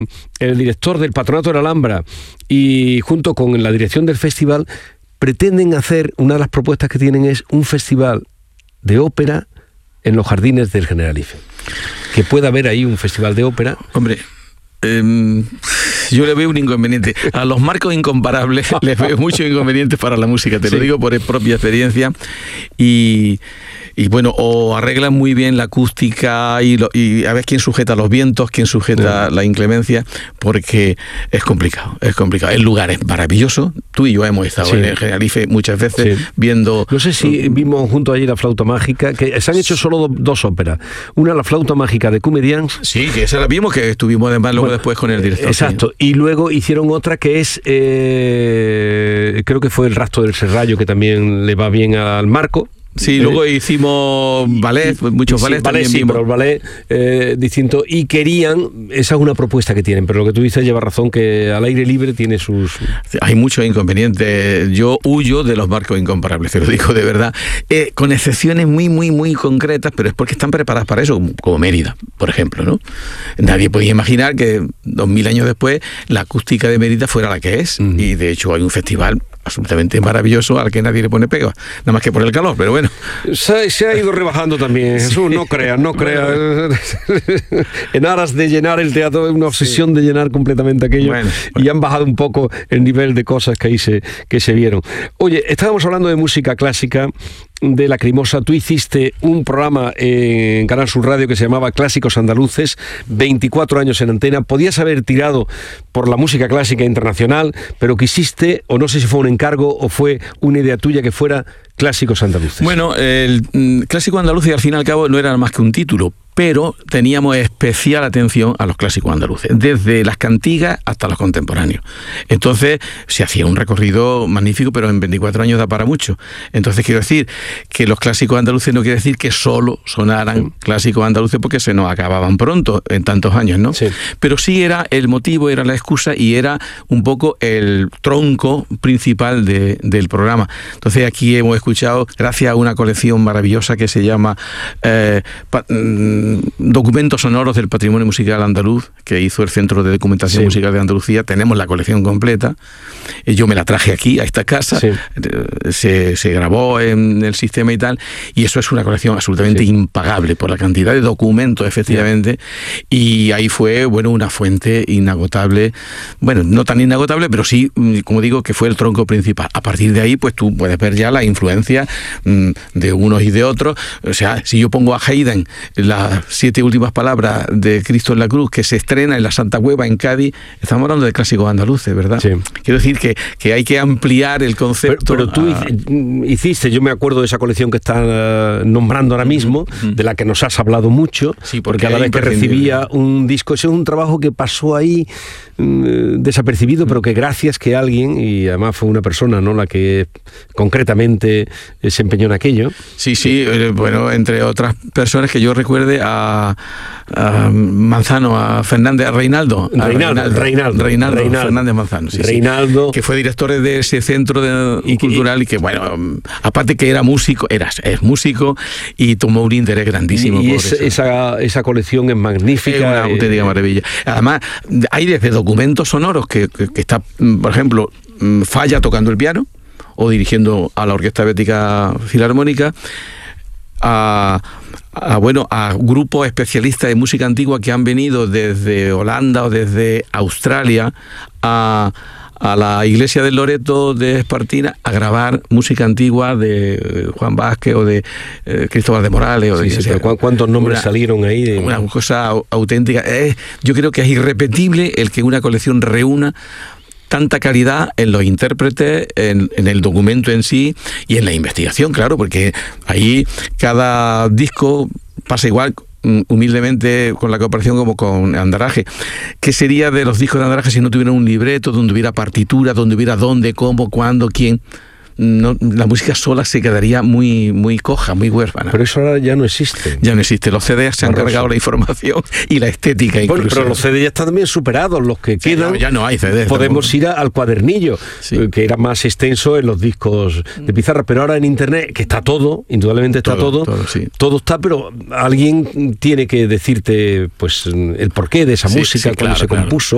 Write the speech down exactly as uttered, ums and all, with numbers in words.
el director del Patronato de la Alhambra y junto con la dirección del festival pretenden hacer, una de las propuestas que tienen es un festival de ópera en los jardines del Generalife. Que pueda haber ahí un festival de ópera. Hombre, eh, yo le veo un inconveniente. A los marcos incomparables les veo muchos inconvenientes para la música, te sí. lo digo por propia experiencia. Y... Y bueno, o arreglan muy bien la acústica y, lo, y a ver quién sujeta los vientos, quién sujeta sí. la inclemencia, porque es complicado, es complicado. El lugar es maravilloso. Tú y yo hemos estado sí. en el Generalife muchas veces sí. viendo... No sé si vimos junto allí la flauta mágica, que se han hecho solo do, dos óperas. Una, la flauta mágica de Comedians. Sí, que esa la vimos, que estuvimos además luego bueno, después con el director. Exacto. Sí. Y luego hicieron otra que es, eh, creo que fue El rastro del serrallo, que también le va bien al Marco. Sí, eh, luego hicimos ballet, muchos sí, ballets ballet, también sí, vimos. pero el ballet eh, distinto, y querían, esa es una propuesta que tienen, pero lo que tú dices lleva razón, que al aire libre tiene sus... Hay muchos inconvenientes, yo huyo de los marcos incomparables, te lo digo de verdad, eh, con excepciones muy, muy, muy concretas, pero es porque están preparadas para eso, como, como Mérida, por ejemplo, ¿no? Nadie podía imaginar que dos mil años después la acústica de Mérida fuera la que es, uh-huh. y de hecho hay un festival absolutamente maravilloso al que nadie le pone pega, nada más que por el calor, pero bueno. Se, se ha ido rebajando también, Jesús, sí. no creas, no creas. En aras de llenar el teatro, es una obsesión sí. de llenar completamente aquello, bueno, bueno. y han bajado un poco el nivel de cosas que ahí se, que se vieron. Oye, estábamos hablando de música clásica, de Lacrimosa. Tú hiciste un programa en Canal Sur Radio que se llamaba Clásicos Andaluces, veinticuatro años en antena. Podías haber tirado por la música clásica internacional, pero quisiste, o no sé si fue un encargo o fue una idea tuya, que fuera Clásicos Andaluces. Bueno, el mm, Clásico Andaluces al fin y al cabo no era más que un título, pero teníamos especial atención a los clásicos andaluces, desde las cantigas hasta los contemporáneos. Entonces se hacía un recorrido magnífico, pero en veinticuatro años da para mucho. Entonces quiero decir que los clásicos andaluces no quiere decir que solo sonaran sí. clásicos andaluces, porque se nos acababan pronto en tantos años, ¿no? Sí. Pero sí era el motivo, era la excusa y era un poco el tronco principal de, del programa. Entonces aquí hemos escuchado, gracias a una colección maravillosa que se llama eh, pa, Documentos sonoros del patrimonio musical andaluz, que hizo el Centro de Documentación sí. Musical de Andalucía. Tenemos la colección completa. Yo me la traje aquí, a esta casa. Sí. Se, se grabó en el sistema y tal. Y eso es una colección absolutamente sí. impagable por la cantidad de documentos, efectivamente. Sí. Y ahí fue, bueno, una fuente inagotable. Bueno, no tan inagotable, pero sí, como digo, que fue el tronco principal. A partir de ahí, pues tú puedes ver ya la influencia mmm, de unos y de otros. O sea, si yo pongo a Haydn las siete últimas palabras de Cristo en la Cruz, que se estrena en la Santa Cueva en Cádiz, estamos hablando de clásicos andaluces, ¿verdad? Sí. Quiero decir que, que hay que ampliar el concepto. Pero, pero tú a... hiciste, yo me acuerdo de esa colección que está nombrando ahora mismo, uh-huh. de la que nos has hablado mucho, sí, porque, porque cada vez que recibía un disco, ese es un trabajo que pasó ahí mm, desapercibido, uh-huh. pero que gracias que alguien, y además fue una persona, ¿no?, la que concretamente se empeñó en aquello. Sí, sí, eh, bueno, entre otras personas que yo recuerde, a, a Manzano, a Fernández, a Reinaldo. A Reinaldo, Reinaldo, Reinaldo, Reinaldo, Reinaldo Fernández Manzano. Sí, Reinaldo. Sí, que fue director de ese centro de, y, cultural y, y que, bueno, aparte que era músico, era, es músico y tomó un interés grandísimo. Y por es, eso. Esa, esa colección es magnífica. Es una auténtica eh, maravilla. Además, hay desde documentos sonoros que, que, que está, por ejemplo, Falla tocando el piano o dirigiendo a la Orquesta Bética Filarmónica, a, a bueno a grupos especialistas de música antigua que han venido desde Holanda o desde Australia a, a la iglesia del Loreto de Espartina a grabar música antigua de Juan Vázquez o de eh, Cristóbal de Morales. O sí, de, sí, pero ¿cuántos nombres una, salieron ahí? De... Una cosa auténtica. Es, yo creo que es irrepetible el que una colección reúna tanta calidad en los intérpretes, en, en el documento en sí y en la investigación, claro, porque ahí cada disco pasa igual, humildemente, con la cooperación como con Andaraje. ¿Qué sería de los discos de Andaraje si no tuviera un libreto, donde hubiera partitura, donde hubiera dónde, cómo, cuándo, quién? No, la música sola se quedaría muy, muy coja, muy huérfana. Pero eso ahora ya no existe. Ya no existe. Los C Ds se han Barroso. cargado la información y la estética incluso. Bueno, pero los C Ds ya están también superados. Los que sí, quedan, no, ya no hay C Ds. Podemos tampoco. ir a, al cuadernillo, sí. que era más extenso en los discos de pizarra. Pero ahora en internet, que está todo, indudablemente está todo, todo, todo, sí. todo está, pero alguien tiene que decirte pues el porqué de esa sí, música, sí, cuándo claro, se claro. compuso.